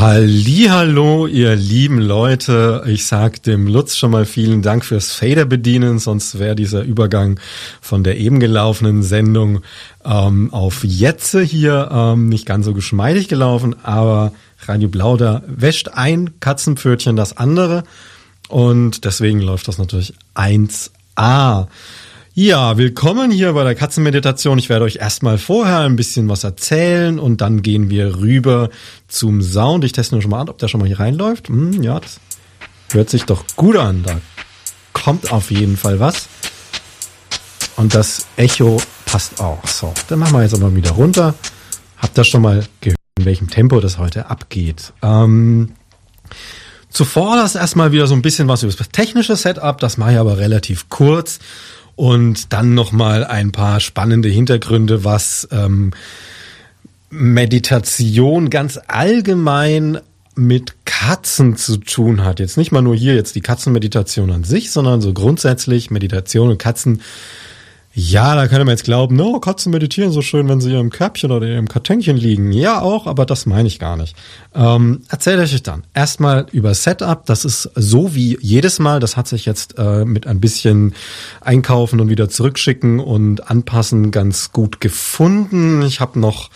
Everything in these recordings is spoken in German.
Hallihallo, ihr lieben Leute. Ich sag dem Lutz schon mal vielen Dank fürs Fader bedienen, sonst wäre dieser Übergang von der eben gelaufenen Sendung auf Jetze hier nicht ganz so geschmeidig gelaufen, aber Radio Blau, da wäscht ein Katzenpfötchen das andere und deswegen läuft das natürlich 1A. Ja, willkommen hier bei der Katzenmeditation. Ich werde euch erstmal vorher ein bisschen was erzählen und dann gehen wir rüber zum Sound. Ich teste nur schon mal an, ob der schon mal hier reinläuft. Ja, das hört sich doch gut an. Da kommt auf jeden Fall was. Und das Echo passt auch. So, dann machen wir jetzt aber wieder runter. Habt ihr schon mal gehört, in welchem Tempo das heute abgeht? Zuvor das erstmal wieder so ein bisschen was über das technische Setup. Das mache ich aber relativ kurz. Und dann nochmal ein paar spannende Hintergründe, was Meditation ganz allgemein mit Katzen zu tun hat. Jetzt nicht mal nur hier jetzt die Katzenmeditation an sich, sondern so grundsätzlich Meditation und Katzen. Ja, da könnte man jetzt glauben, no, Katzen meditieren so schön, wenn sie in ihrem Körbchen oder in ihrem Kartönchen liegen. Ja, auch, aber das meine ich gar nicht. Erzähle ich euch dann. Erstmal über Setup. Das ist so wie jedes Mal. Das hat sich jetzt mit ein bisschen Einkaufen und wieder zurückschicken und anpassen ganz gut gefunden. Ich habe noch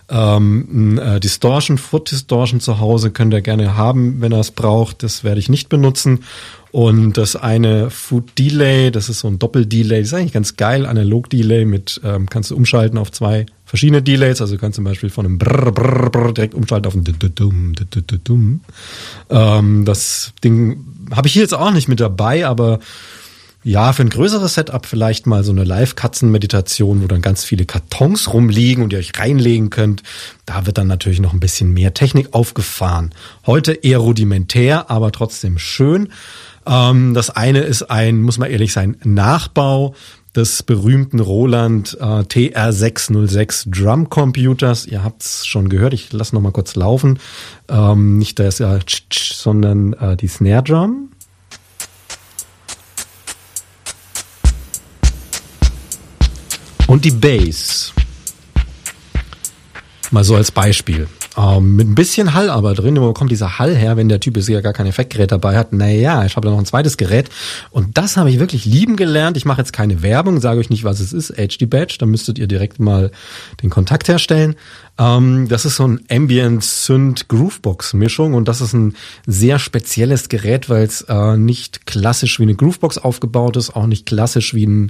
Foot Distortion zu Hause. Könnt ihr gerne haben, wenn ihr es braucht. Das werde ich nicht benutzen. Und das eine Foot Delay, das ist so ein Doppel-Delay, das ist eigentlich ganz geil, Analog-Delay mit, kannst du umschalten auf zwei verschiedene Delays, also du kannst zum Beispiel von einem Brrr, Brrr, Brrr direkt umschalten auf ein Dum. Das Ding habe ich hier jetzt auch nicht mit dabei, aber ja, für ein größeres Setup vielleicht mal so eine Live-Katzen-Meditation, wo dann ganz viele Kartons rumliegen und ihr euch reinlegen könnt. Da wird dann natürlich noch ein bisschen mehr Technik aufgefahren. Heute eher rudimentär, aber trotzdem schön. Das eine ist muss man ehrlich sein, Nachbau des berühmten Roland TR606 Drum Computers. Ihr habt es schon gehört, ich lasse noch mal kurz laufen. Nicht das, sondern die Snare Drum. Und die Bass. Mal so als Beispiel. Mit ein bisschen Hall aber drin. Wo kommt dieser Hall her, wenn der Typ jetzt ja gar kein Effektgerät dabei hat? Naja, ich habe da noch ein zweites Gerät. Und das habe ich wirklich lieben gelernt. Ich mache jetzt keine Werbung, sage euch nicht, was es ist. HD Badge, da müsstet ihr direkt mal den Kontakt herstellen. Das ist so ein Ambient Synth Groovebox Mischung und das ist ein sehr spezielles Gerät, weil es nicht klassisch wie eine Groovebox aufgebaut ist, auch nicht klassisch wie ein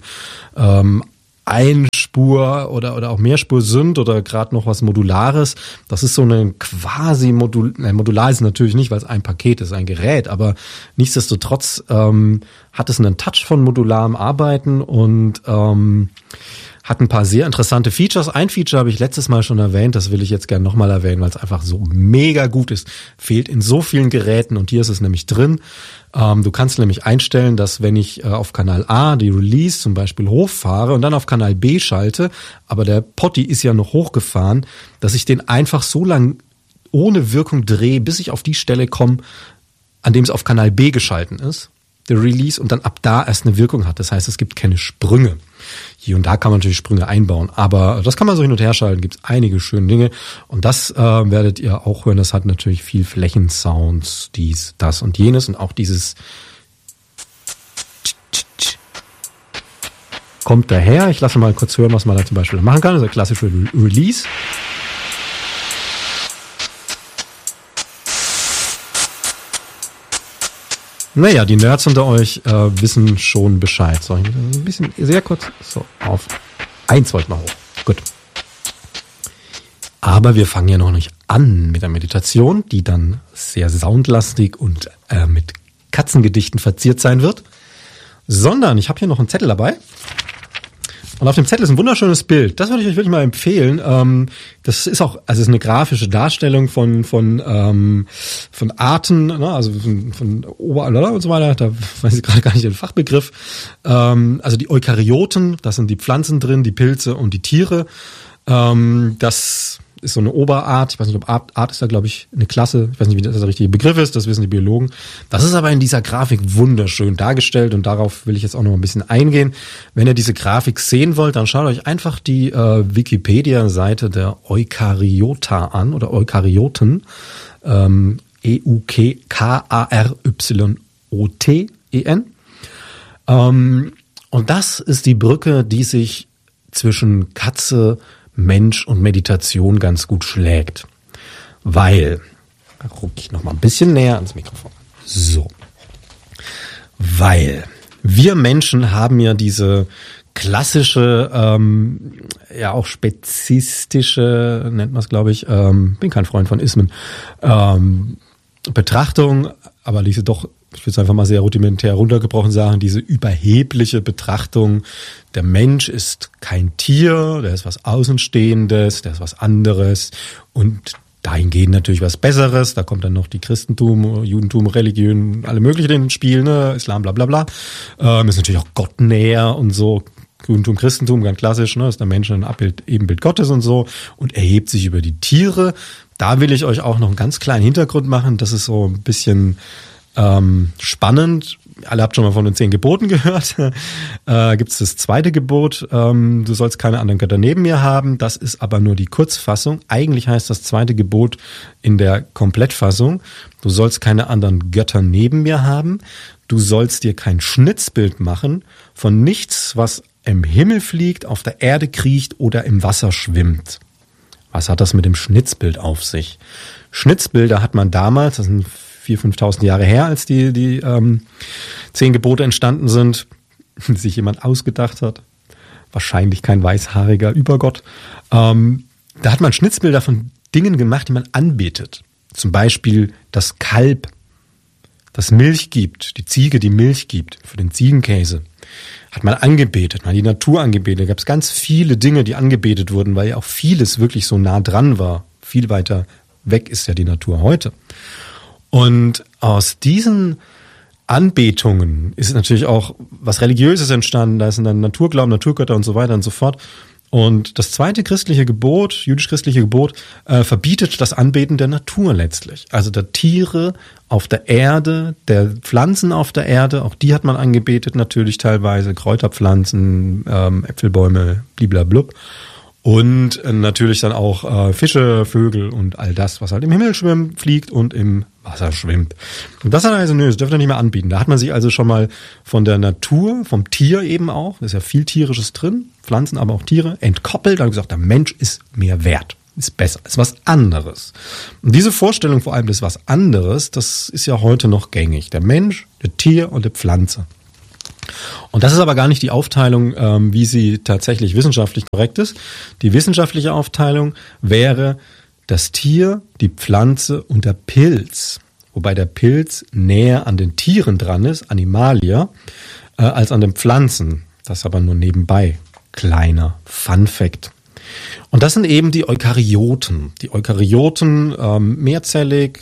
Einspur oder auch Mehrspur-Synth oder gerade noch was Modulares. Das ist so eine quasi modular ist natürlich nicht, weil es ein Paket ist, ein Gerät, aber nichtsdestotrotz hat es einen Touch von modularem Arbeiten und hat ein paar sehr interessante Features. Ein Feature habe ich letztes Mal schon erwähnt, das will ich jetzt gerne nochmal erwähnen, weil es einfach so mega gut ist. Fehlt in so vielen Geräten und hier ist es nämlich drin. Du kannst nämlich einstellen, dass wenn ich auf Kanal A die Release zum Beispiel hochfahre und dann auf Kanal B schalte, aber der Potty ist ja noch hochgefahren, dass ich den einfach so lang ohne Wirkung drehe, bis ich auf die Stelle komme, an dem es auf Kanal B geschalten ist, der Release, und dann ab da erst eine Wirkung hat. Das heißt, es gibt keine Sprünge. Hier und da kann man natürlich Sprünge einbauen, aber das kann man so hin und her schalten, gibt es einige schöne Dinge und das werdet ihr auch hören, das hat natürlich viel Flächensounds, dies, das und jenes und auch dieses kommt daher. Ich lasse mal kurz hören, was man da zum Beispiel machen kann, das ist der klassische Release. Naja, die Nerds unter euch wissen schon Bescheid. So, ein bisschen sehr kurz. So, auf 1 wollten wir hoch. Gut. Aber wir fangen ja noch nicht an mit der Meditation, die dann sehr soundlastig und mit Katzengedichten verziert sein wird. Sondern ich habe hier noch einen Zettel dabei. Und auf dem Zettel ist ein wunderschönes Bild. Das würde ich euch wirklich mal empfehlen. Das ist auch, also es ist eine grafische Darstellung von Arten, ne? Also von Oberalala und so weiter. Da weiß ich gerade gar nicht den Fachbegriff. Also die Eukaryoten, das sind die Pflanzen drin, die Pilze und die Tiere. Das ist so eine Oberart. Ich weiß nicht, ob Art ist da, glaube ich, eine Klasse. Ich weiß nicht, wie das der richtige Begriff ist. Das wissen die Biologen. Das ist aber in dieser Grafik wunderschön dargestellt und darauf will ich jetzt auch noch ein bisschen eingehen. Wenn ihr diese Grafik sehen wollt, dann schaut euch einfach die Wikipedia-Seite der Eukaryota an oder Eukaryoten. EUKKARYOTEN. Und das ist die Brücke, die sich zwischen Katze, Mensch und Meditation ganz gut schlägt. Weil, da rucke ich noch mal ein bisschen näher ans Mikrofon. So. Weil wir Menschen haben ja diese klassische, ja auch spezistische, nennt man es, glaube ich, bin kein Freund von Ismen, Betrachtung, aber diese doch, ich würde es einfach mal sehr rudimentär runtergebrochen sagen, diese überhebliche Betrachtung, der Mensch ist kein Tier, der ist was Außenstehendes, der ist was anderes und dahingehend natürlich was Besseres, da kommt dann noch die Christentum, Judentum, Religion, alle möglichen ins Spiel, ne, Islam, bla bla bla, ist natürlich auch Gott näher und so, Judentum, Christentum, ganz klassisch, ne, ist der Mensch ein Abbild, Ebenbild Gottes und so und erhebt sich über die Tiere. Da will ich euch auch noch einen ganz kleinen Hintergrund machen, das ist so ein bisschen spannend. Alle habt schon mal von den 10 Geboten gehört. Gibt es das zweite Gebot, du sollst keine anderen Götter neben mir haben. Das ist aber nur die Kurzfassung. Eigentlich heißt das zweite Gebot in der Komplettfassung, du sollst keine anderen Götter neben mir haben. Du sollst dir kein Schnitzbild machen von nichts, was im Himmel fliegt, auf der Erde kriecht oder im Wasser schwimmt. Was hat das mit dem Schnitzbild auf sich? Schnitzbilder hat man damals, das sind 4.000, 5.000 Jahre her, als die 10 Gebote entstanden sind, sich jemand ausgedacht hat. Wahrscheinlich kein weißhaariger Übergott. Da hat man Schnitzbilder von Dingen gemacht, die man anbetet. Zum Beispiel das Kalb, das Milch gibt, die Ziege, die Milch gibt, für den Ziegenkäse. Hat man angebetet, man hat die Natur angebetet. Da gab es ganz viele Dinge, die angebetet wurden, weil ja auch vieles wirklich so nah dran war. Viel weiter weg ist ja die Natur heute. Und aus diesen Anbetungen ist natürlich auch was Religiöses entstanden. Da sind dann Naturglauben, Naturgötter und so weiter und so fort. Und das zweite christliche Gebot, jüdisch-christliche Gebot, verbietet das Anbeten der Natur letztlich. Also der Tiere auf der Erde, der Pflanzen auf der Erde, auch die hat man angebetet natürlich teilweise, Kräuterpflanzen, Äpfelbäume, bliblablub. Und natürlich dann auch Fische, Vögel und all das, was halt im Himmel schwimmt, fliegt und im Wasser schwimmt. Und das hat er also, nö, das dürft ihr nicht mehr anbieten. Da hat man sich also schon mal von der Natur, vom Tier eben auch, da ist ja viel Tierisches drin, Pflanzen, aber auch Tiere, entkoppelt und gesagt, der Mensch ist mehr wert, ist besser, ist was anderes. Und diese Vorstellung vor allem des was anderes, das ist ja heute noch gängig. Der Mensch, der Tier und der Pflanze. Und das ist aber gar nicht die Aufteilung, wie sie tatsächlich wissenschaftlich korrekt ist. Die wissenschaftliche Aufteilung wäre das Tier, die Pflanze und der Pilz. Wobei der Pilz näher an den Tieren dran ist, Animalia, als an den Pflanzen. Das aber nur nebenbei. Kleiner Fun Fact. Und das sind eben die Eukaryoten. Die Eukaryoten, mehrzellig,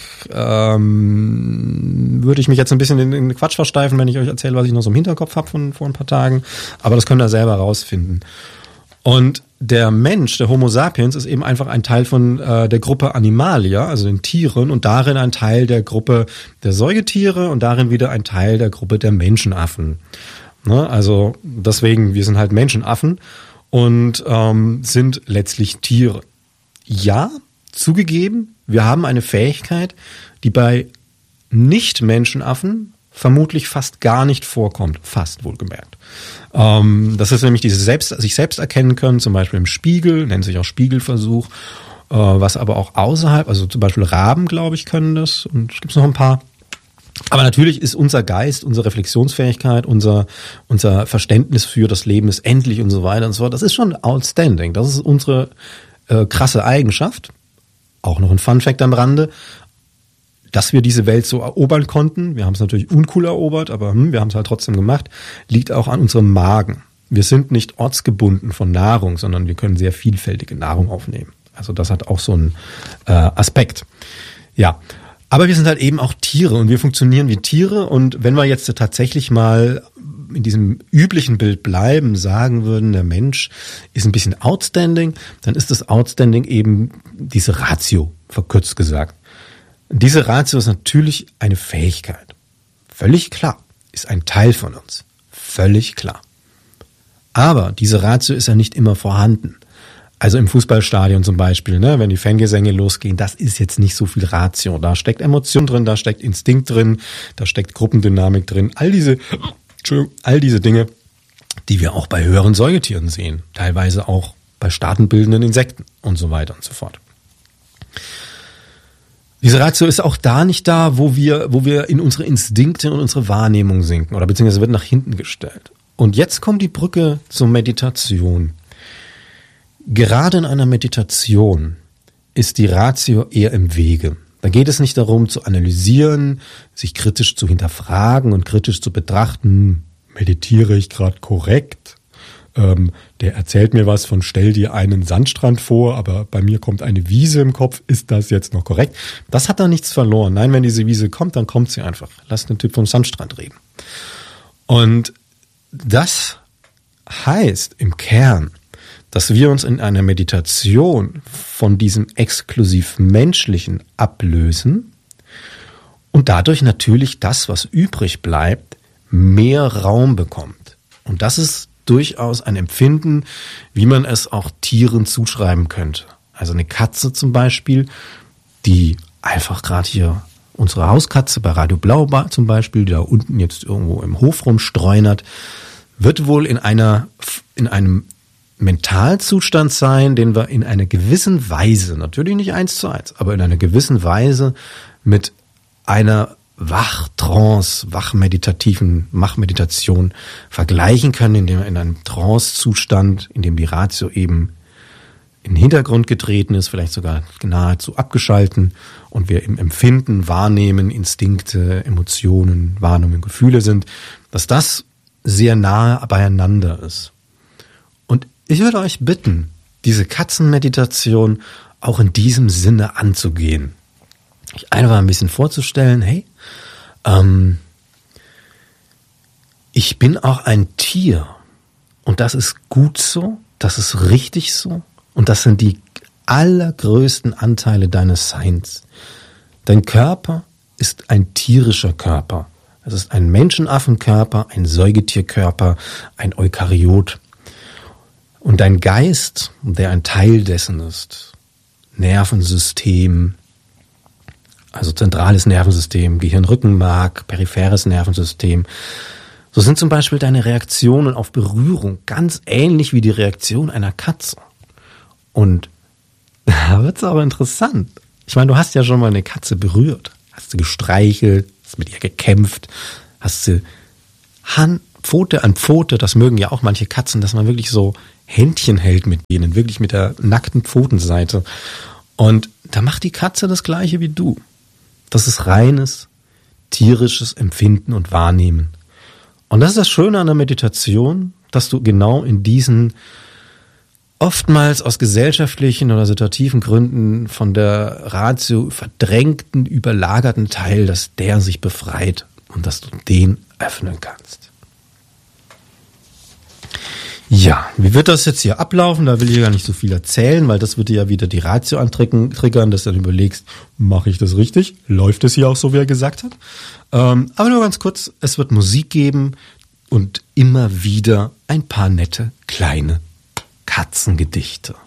würde ich mich jetzt ein bisschen in den Quatsch versteifen, wenn ich euch erzähle, was ich noch so im Hinterkopf habe von vor ein paar Tagen. Aber das könnt ihr selber rausfinden. Und der Mensch, der Homo sapiens, ist eben einfach ein Teil von der Gruppe Animalia, also den Tieren, und darin ein Teil der Gruppe der Säugetiere und darin wieder ein Teil der Gruppe der Menschenaffen. Ne? Also deswegen, wir sind halt Menschenaffen. Und sind letztlich Tiere. Ja, zugegeben, wir haben eine Fähigkeit, die bei Nicht-Menschenaffen vermutlich fast gar nicht vorkommt. Fast, wohlgemerkt. Das ist nämlich dieses sich selbst erkennen können, zum Beispiel im Spiegel, nennt sich auch Spiegelversuch, was aber auch außerhalb, also zum Beispiel Raben, glaube ich, können das. Und es gibt noch ein paar. Aber natürlich ist unser Geist, unsere Reflexionsfähigkeit, unser Verständnis für das Leben ist endlich und so weiter und so fort. Das ist schon outstanding. Das ist unsere krasse Eigenschaft. Auch noch ein Fun-Fact am Rande, dass wir diese Welt so erobern konnten. Wir haben es natürlich uncool erobert, aber wir haben es halt trotzdem gemacht. Liegt auch an unserem Magen. Wir sind nicht ortsgebunden von Nahrung, sondern wir können sehr vielfältige Nahrung aufnehmen. Also das hat auch so einen Aspekt. Ja. Aber wir sind halt eben auch Tiere und wir funktionieren wie Tiere und wenn wir jetzt tatsächlich mal in diesem üblichen Bild bleiben, sagen würden, der Mensch ist ein bisschen outstanding, dann ist das Outstanding eben diese Ratio, verkürzt gesagt. Diese Ratio ist natürlich eine Fähigkeit. Völlig klar. Ist ein Teil von uns. Völlig klar. Aber diese Ratio ist ja nicht immer vorhanden. Also im Fußballstadion zum Beispiel, ne, wenn die Fangesänge losgehen, das ist jetzt nicht so viel Ratio. Da steckt Emotion drin, da steckt Instinkt drin, da steckt Gruppendynamik drin. All diese Dinge, die wir auch bei höheren Säugetieren sehen. Teilweise auch bei staatenbildenden Insekten und so weiter und so fort. Diese Ratio ist auch da nicht da, wo wir in unsere Instinkte und unsere Wahrnehmung sinken oder beziehungsweise wird nach hinten gestellt. Und jetzt kommt die Brücke zur Meditation. Gerade in einer Meditation ist die Ratio eher im Wege. Da geht es nicht darum zu analysieren, sich kritisch zu hinterfragen und kritisch zu betrachten, meditiere ich gerade korrekt? Der erzählt mir was von stell dir einen Sandstrand vor, aber bei mir kommt eine Wiese im Kopf, ist das jetzt noch korrekt? Das hat da nichts verloren. Nein, wenn diese Wiese kommt, dann kommt sie einfach. Lass den Typ vom Sandstrand reden. Und das heißt im Kern, dass wir uns in einer Meditation von diesem exklusiv Menschlichen ablösen und dadurch natürlich das, was übrig bleibt, mehr Raum bekommt. Und das ist durchaus ein Empfinden, wie man es auch Tieren zuschreiben könnte. Also eine Katze zum Beispiel, die einfach gerade hier unsere Hauskatze bei Radio Blau zum Beispiel, die da unten jetzt irgendwo im Hof rumstreunert, wird wohl in einem Mentalzustand sein, den wir in einer gewissen Weise, natürlich nicht 1:1, aber in einer gewissen Weise mit einer Wachmeditation vergleichen können, indem wir in einem Trance-Zustand, in dem die Ratio eben in den Hintergrund getreten ist, vielleicht sogar nahezu abgeschalten und wir im Empfinden, Wahrnehmen, Instinkte, Emotionen, Wahrnehmungen, Gefühle sind, dass das sehr nahe beieinander ist. Und ich würde euch bitten, diese Katzenmeditation auch in diesem Sinne anzugehen. Euch einfach ein bisschen vorzustellen, hey, ich bin auch ein Tier und das ist gut so, das ist richtig so und das sind die allergrößten Anteile deines Seins. Dein Körper ist ein tierischer Körper. Es ist ein Menschenaffenkörper, ein Säugetierkörper, ein Eukaryot. Und dein Geist, der ein Teil dessen ist, Nervensystem, also zentrales Nervensystem, Gehirn-Rückenmark, peripheres Nervensystem. So sind zum Beispiel deine Reaktionen auf Berührung ganz ähnlich wie die Reaktion einer Katze. Und da wird's aber interessant. Ich meine, du hast ja schon mal eine Katze berührt, hast sie gestreichelt, hast mit ihr gekämpft, hast sie Pfote an Pfote, das mögen ja auch manche Katzen, dass man wirklich so Händchen hält mit denen, wirklich mit der nackten Pfotenseite. Und da macht die Katze das Gleiche wie du. Das ist reines, tierisches Empfinden und Wahrnehmen. Und das ist das Schöne an der Meditation, dass du genau in diesen oftmals aus gesellschaftlichen oder situativen Gründen von der Ratio verdrängten, überlagerten Teil, dass der sich befreit und dass du den öffnen kannst. Ja, wie wird das jetzt hier ablaufen? Da will ich gar nicht so viel erzählen, weil das würde ja wieder die Ratio antriggern, dass du dann überlegst, mache ich das richtig? Läuft es hier auch so, wie er gesagt hat? Aber nur ganz kurz, es wird Musik geben und immer wieder ein paar nette kleine Katzengedichte.